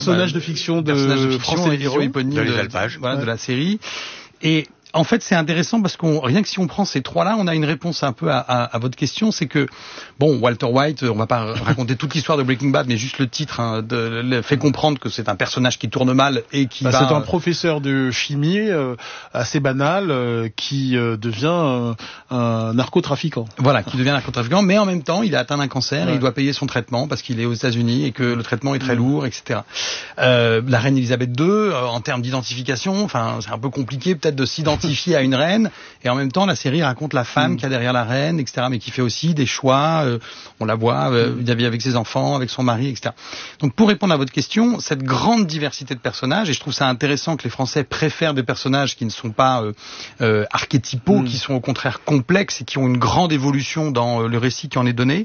Personnage de fiction de France Télévisions, héros éponyme de Les Alpages, de la série. Et en fait, c'est intéressant parce rien que si on prend ces trois-là, on a une réponse un peu à votre question. C'est que, bon, Walter White, on va pas raconter toute l'histoire de Breaking Bad, mais juste le titre fait comprendre que c'est un personnage qui tourne mal et qui c'est un professeur de chimie assez banal qui devient un narcotrafiquant. Voilà, qui devient narcotrafiquant, mais en même temps, il est atteint d'un cancer et il doit payer son traitement parce qu'il est aux États-Unis et que le traitement est très lourd, etc. La reine Elisabeth II, en termes d'identification, enfin, c'est un peu compliqué peut-être de s'identifier à une reine, et en même temps la série raconte la femme qu'il y a derrière la reine, etc., mais qui fait aussi des choix, on la voit avec ses enfants, avec son mari, etc. Donc pour répondre à votre question, cette grande diversité de personnages, et je trouve ça intéressant que les Français préfèrent des personnages qui ne sont pas archétypaux, qui sont au contraire complexes et qui ont une grande évolution dans le récit qui en est donné,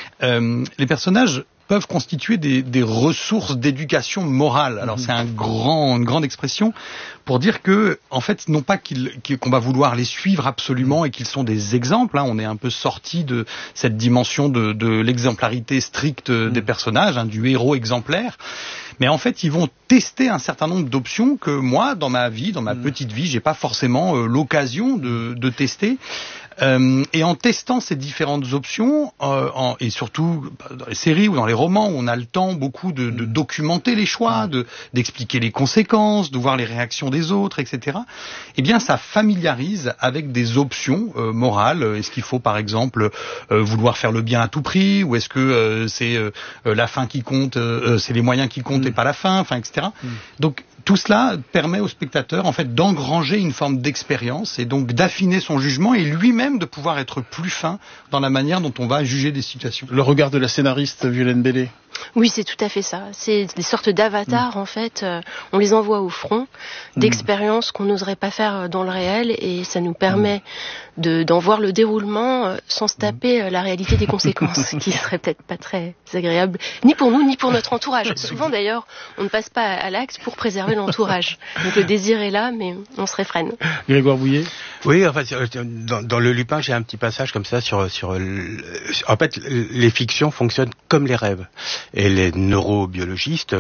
les personnages peuvent constituer des ressources d'éducation morale. Alors c'est une grande expression pour dire que, en fait, non pas qu'on va vouloir les suivre absolument et qu'ils sont des exemples. Hein, on est un peu sorti de cette dimension de l'exemplarité stricte des personnages, du héros exemplaire. Mais en fait, ils vont tester un certain nombre d'options que moi, dans ma vie, dans ma petite vie, j'ai pas forcément l'occasion de tester. Et en testant ces différentes options, et surtout dans les séries ou dans les romans où on a le temps beaucoup de documenter les choix, d'expliquer les conséquences, de voir les réactions des autres, etc. Eh bien, ça familiarise avec des options morales. Est-ce qu'il faut, par exemple, vouloir faire le bien à tout prix, ou est-ce que c'est la fin qui compte, c'est les moyens qui comptent et pas la fin, enfin, etc. Donc tout cela permet au spectateur, en fait, d'engranger une forme d'expérience et donc d'affiner son jugement et lui-même de pouvoir être plus fin dans la manière dont on va juger des situations. Le regard de la scénariste Violaine Bellé. Oui, c'est tout à fait ça. C'est des sortes d'avatars, en fait. On les envoie au front d'expériences qu'on n'oserait pas faire dans le réel, et ça nous permet d'en voir le déroulement sans se taper la réalité des conséquences, qui serait peut-être pas très agréable, ni pour nous, ni pour notre entourage. Souvent, d'ailleurs, on ne passe pas à l'acte pour préserver l'entourage. Donc le désir est là, mais on se réfrène. Grégoire Bouillet. Oui, en fait, dans le Lupin, j'ai un petit passage comme ça en fait, les fictions fonctionnent comme les rêves. Et les neurologues,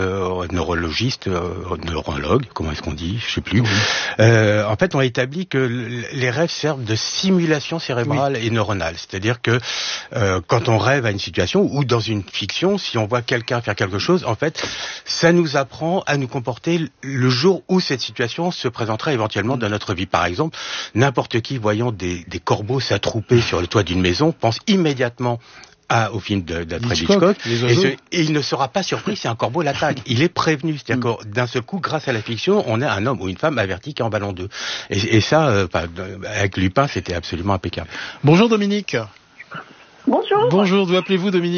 neurologues, comment est-ce qu'on dit, je sais plus. En fait, on a établi que les rêves servent de simulation cérébrale et neuronale. C'est-à-dire que quand on rêve à une situation ou dans une fiction, si on voit quelqu'un faire quelque chose, en fait, ça nous apprend à nous comporter le jour où cette situation se présentera éventuellement dans notre vie. Par exemple, n'importe qui voyant des corbeaux s'attrouper sur le toit d'une maison pense immédiatement au film d'Alfred Hitchcock, et il ne sera pas surpris si un corbeau l'attaque. Il est prévenu. C'est-à-dire que d'un seul coup, grâce à la fiction, on a un homme ou une femme averti qui est en ballon 2. Et ça, avec Lupin, c'était absolument impeccable. Bonjour Dominique. Bonjour. Bonjour, d'où appelez-vous Dominique ?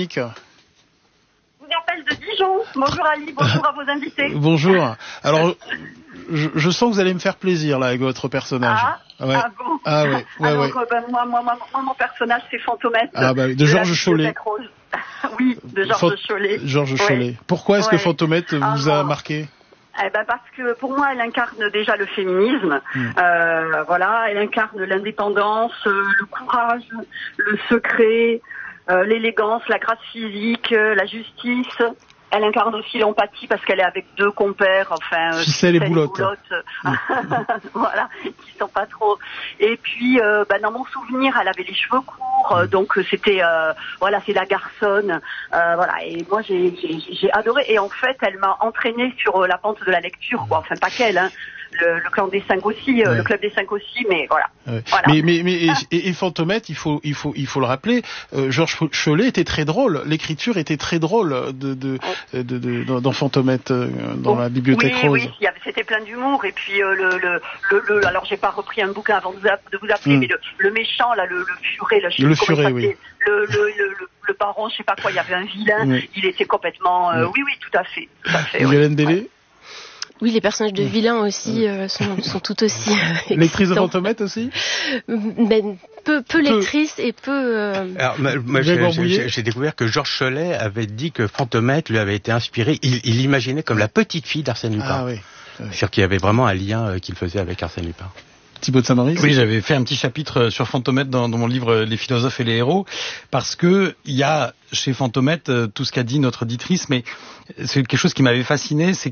Je vous appelle de Dijon. Bonjour Ali, bonjour à vos invités. Bonjour. Alors, je sens que vous allez me faire plaisir là avec votre personnage. Bon. Ah ouais. Alors, moi, mon personnage, c'est Fantomette. De Georges Chollet. Oui, de Georges Chollet. Georges Chollet. Pourquoi est-ce que Fantomette vous a marqué ? Parce que pour moi, elle incarne déjà le féminisme. Elle incarne l'indépendance, le courage, le secret, l'élégance, la grâce physique, la justice. Elle incarne aussi l'empathie parce qu'elle est avec deux compères, Ficelle et Boulotte. Voilà, qui sont pas trop. Et puis, dans mon souvenir, elle avait les cheveux courts, donc c'était, c'est la garçonne, Et moi, j'ai adoré. Et en fait, elle m'a entraînée sur la pente de la lecture, quoi. Enfin, pas qu'elle, hein. Le clan des 5 aussi, le club des 5 aussi, mais voilà. Voilà. Mais Fantomette, il faut le rappeler, Georges Chollet était très drôle, l'écriture était très drôle dans Fantomette, dans la bibliothèque rose. Oui, c'était plein d'humour, et puis alors j'ai pas repris un bouquin avant de vous appeler, mais le méchant là, le furet là, le furet, oui. Le baron, je sais pas quoi, il y avait un vilain, il était complètement, oui, tout à fait. Violaine Bellé. Oui, les personnages de vilains aussi sont tout aussi Lectrice de Fantomette aussi. Peu lectrice et peu... Alors, moi j'ai découvert que Georges Chollet avait dit que Fantomette lui avait été inspiré, il l'imaginait comme la petite fille d'Arsène Lupin. Ah oui. C'est-à-dire qu'il y avait vraiment un lien qu'il faisait avec Arsène Lupin. Thibaut de Saint-Maurice. Oui, j'avais fait un petit chapitre sur Fantomètre dans mon livre Les philosophes et les héros, parce que il y a chez Fantomètre tout ce qu'a dit notre auditrice, mais c'est quelque chose qui m'avait fasciné, c'est